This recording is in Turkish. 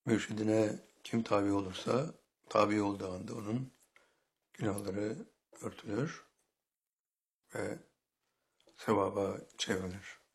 Mürşidine kim tabi olursa, tabi olduğu anda onun günahları örtülür ve sevaba çevrilir.